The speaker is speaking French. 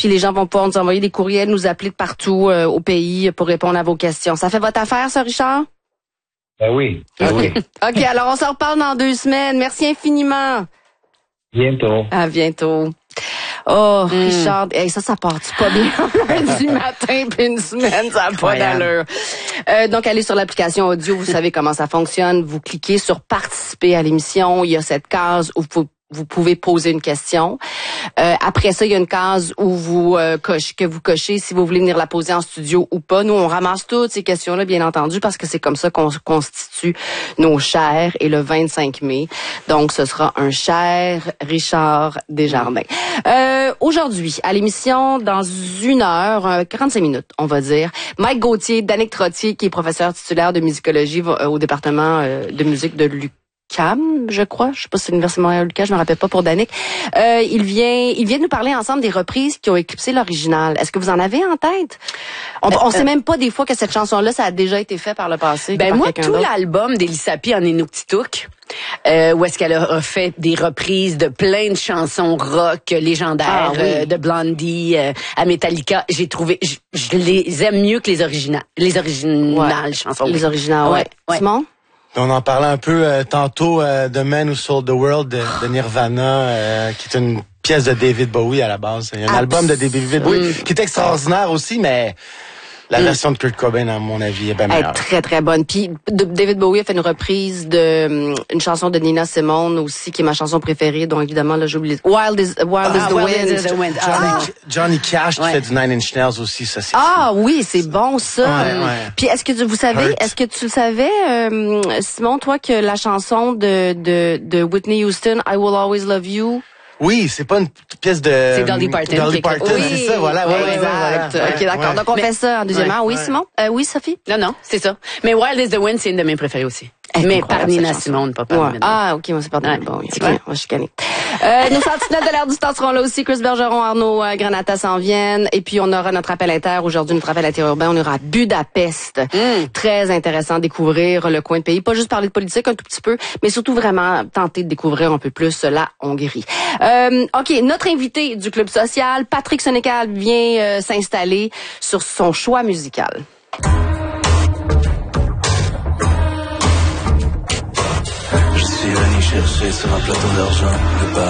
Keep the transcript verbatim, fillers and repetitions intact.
Puis les gens vont pouvoir nous envoyer des courriels, nous appeler de partout euh, au pays pour répondre à vos questions. Ça fait votre affaire, ça, Richard? Ben oui, ben oui. OK, alors on se reparle dans deux semaines. Merci infiniment. Bientôt. À bientôt. Oh, Mm. Richard, hey, ça, ça part pas bien lundi matin puis une semaine, ça n'a pas d'allure. Euh, donc, allez sur l'application audio, vous savez comment ça fonctionne. Vous cliquez sur participer à l'émission. Il y a cette case où vous Vous pouvez poser une question. Euh, après ça, il y a une case où vous euh, cochez, que vous cochez si vous voulez venir la poser en studio ou pas. Nous, on ramasse toutes ces questions-là, bien entendu, parce que c'est comme ça qu'on constitue nos chairs. Et le vingt-cinq mai, donc ce sera un cher Richard Desjardins. Euh, aujourd'hui, à l'émission, dans une heure, euh, quarante-cinq minutes, on va dire, Mike Gauthier, Danick Trottier, qui est professeur titulaire de musicologie va, euh, au département euh, de musique de l'U Q A M, je crois. Je sais pas si c'est l'Université Montréal-Lucas, je me rappelle pas pour Danick. Euh, il vient, il vient nous parler ensemble des reprises qui ont éclipsé l'original. Est-ce que vous en avez en tête? On, on sait même pas des fois que cette chanson-là, ça a déjà été fait par le passé. Ben par moi, tout d'autre. l'album d'Elisapi en Inuktitut, euh, où est-ce qu'elle a fait des reprises de plein de chansons rock légendaires, Ah, oui. euh, de Blondie euh, à Metallica, j'ai trouvé, je, je les aime mieux que les originales, les originales Ouais. chansons. Les oui. originales, ouais. Ouais, ouais. Simon? On en parlait un peu euh, tantôt euh, de Man Who Sold the World de, de Nirvana, euh, qui est une pièce de David Bowie à la base. Il y a un Abs- album de David Bowie qui est extraordinaire aussi, mais la Mm. version de Kurt Cobain, à mon avis, est bien Elle est meilleure. très, très bonne. Puis de- David Bowie a fait une reprise de hum, une chanson de Nina Simone aussi, qui est ma chanson préférée, dont évidemment, là, j'oublie. Wild is, Wild is Ah, the Wild Wind. is the Wind. Ah, Johnny, Johnny Cash qui Ouais. fait du Nine Inch Nails aussi, ça c'est Ah oui, c'est bon ça. Ouais, ouais. Puis est-ce que tu- vous savez, Hurt. est-ce que tu le savais, euh, Simon, toi, que la chanson de, de de Whitney Houston, I Will Always Love You. Oui, c'est pas une pièce de... C'est Dolly Parton Dolly qui écrit- Parton, Oui, c'est ça, voilà. Ouais, ouais, ouais, exact. voilà. Ok, d'accord. Ouais. Donc on Mais- fait ça en deuxièmement. Ouais, oui, ouais. Simon. Euh, oui, Sophie. Non, non, c'est ça. Mais Wild is the Wind, c'est une de mes préférées aussi. Elle est Mais incroyable, par Nina cette chanson. Simone, pas par Ouais. Nina. Ah, ok, moi c'est pardon. Ouais. Bon, oui, C'est ok, clair. moi je suis canée. Euh, nos sentinelles de l'air du temps seront là aussi. Chris Bergeron, Arnaud euh, Granata s'en viennent. Et puis on aura notre appel inter aujourd'hui, notre appel interurbain. On ira à Budapest. Mm. Très intéressant de découvrir le coin de pays. Pas juste parler de politique un tout petit peu, mais surtout vraiment tenter de découvrir un peu plus la Hongrie. Euh, ok, notre invité du Club social, Patrick Sénécal, vient euh, s'installer sur son choix musical. Je suis venu chercher sur un plateau d'argent le